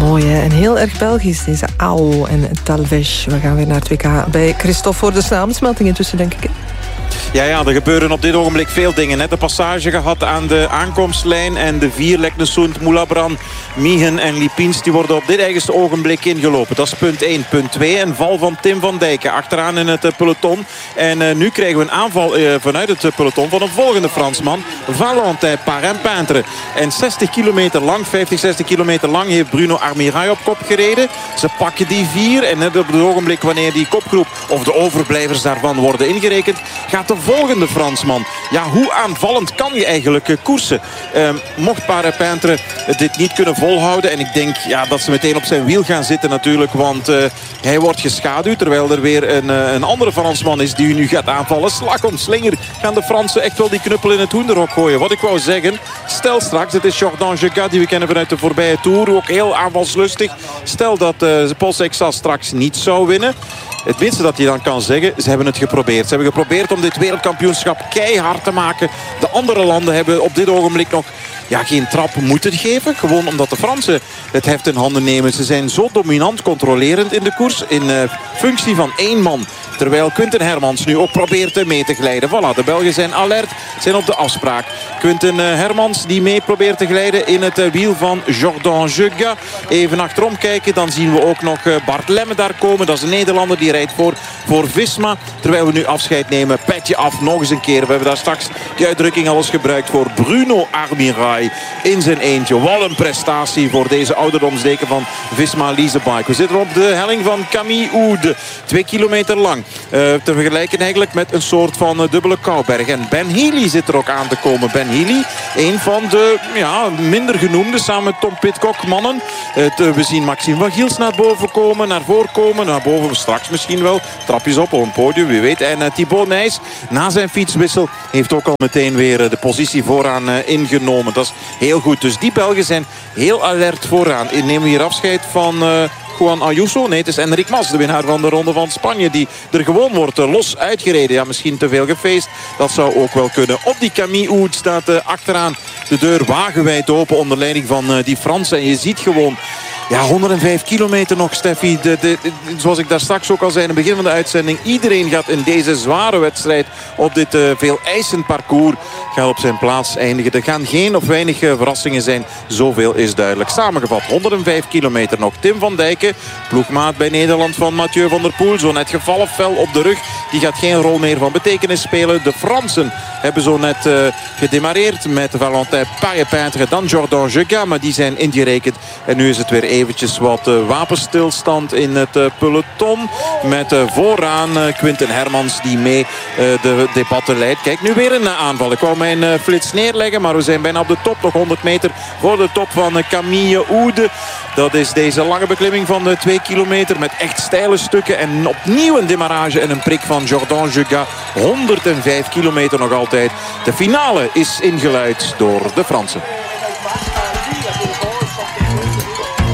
Mooi, hè? En heel erg Belgisch, deze Ao en Talvez. We gaan weer naar het WK bij Christophe voor de samensmelting intussen, denk ik. Hè? Ja, er gebeuren op dit ogenblik veel dingen. Net de passage gehad aan de aankomstlijn. En de 4, Leknesund, Moulabran, Miehen en Lipins, die worden op dit eigenste ogenblik ingelopen. Dat is punt 1. Punt 2, een val van Tim van Dijken achteraan in het peloton. En nu krijgen we een aanval vanuit het peloton van een volgende Fransman. Valentin Parent-Peintre. En 60 kilometer lang heeft Bruno Armirail op kop gereden. Ze pakken die 4. En net op het ogenblik wanneer die kopgroep of de overblijvers daarvan worden ingerekend, gaat de volgende Fransman. Ja, hoe aanvallend kan je eigenlijk koersen? Mocht Parent-Peintre dit niet kunnen volhouden. En ik denk dat ze meteen op zijn wiel gaan zitten natuurlijk. Want hij wordt geschaduwd. Terwijl er weer een andere Fransman is die nu gaat aanvallen. Slag om slinger gaan de Fransen echt wel die knuppel in het hoenderhok gooien. Wat ik wou zeggen. Stel straks, het is Jordan Jegat die we kennen vanuit de voorbije Tour. Ook heel aanvalslustig. Stel dat Paul Sexas straks niet zou winnen. Het minste dat hij dan kan zeggen, ze hebben het geprobeerd. Ze hebben geprobeerd om dit wereldkampioenschap keihard te maken. De andere landen hebben op dit ogenblik nog geen trap moeten geven. Gewoon omdat de Fransen het heft in handen nemen. Ze zijn zo dominant controlerend in de koers. In functie van 1 man. Terwijl Quinten Hermans nu ook probeert mee te glijden. Voilà, de Belgen zijn alert, zijn op de afspraak. Quinten Hermans die mee probeert te glijden in het wiel van Jordan Jegat. Even achterom kijken, dan zien we ook nog Bart Lemme daar komen. Dat is een Nederlander, die rijdt voor Visma. Terwijl we nu afscheid nemen, petje af nog eens een keer. We hebben daar straks die uitdrukking al eens gebruikt voor Bruno Armirail in zijn eentje. Wat een prestatie voor deze ouderdomsdeken van Visma Leasebike. We zitten op de helling van Camille Oude. 2 kilometer lang. Te vergelijken eigenlijk met een soort van dubbele Kouberg. En Ben Healy zit er ook aan te komen. Ben Healy, een van de minder genoemde, samen met Tom Pidcock mannen. We zien Maxime van Giels naar voren komen. Naar boven straks misschien wel. Trapjes op een podium, wie weet. En Thibaut Nys, na zijn fietswissel, heeft ook al meteen weer de positie vooraan ingenomen. Dat is heel goed. Dus die Belgen zijn heel alert vooraan. Nemen we hier afscheid van Juan Ayuso? Nee, het is Enric Mas, de winnaar van de Ronde van Spanje, die er gewoon wordt los uitgereden. Ja, misschien te veel gefeest. Dat zou ook wel kunnen. Op die Camille Oude staat achteraan de deur wagenwijd open onder leiding van die Fransen. En je ziet gewoon 105 kilometer nog, Steffi. Zoals ik daar straks ook al zei in het begin van de uitzending. Iedereen gaat in deze zware wedstrijd op dit veel eisend parcours gaat op zijn plaats eindigen. Er gaan geen of weinig verrassingen zijn. Zoveel is duidelijk. Samengevat, 105 kilometer nog. Tim van Dijken, ploegmaat bij Nederland van Mathieu van der Poel. Zo net gevallen, fel op de rug. Die gaat geen rol meer van betekenis spelen. De Fransen hebben zo net gedemareerd met Valentin Parent-Peintre, dan Jordan Jegat. Maar die zijn ingerekend. En nu is het weer eventjes wat wapenstilstand in het peloton. Met vooraan Quinten Hermans die mee de debatten leidt. Kijk, nu weer een aanval. Ik wou mijn flits neerleggen, maar we zijn bijna op de top. Nog 100 meter voor de top van Camille Oude. Dat is deze lange beklimming van de 2 kilometer met echt steile stukken. En opnieuw een demarrage en een prik van Jordan Jegat. 105 kilometer nog altijd. De finale is ingeluid door de Fransen.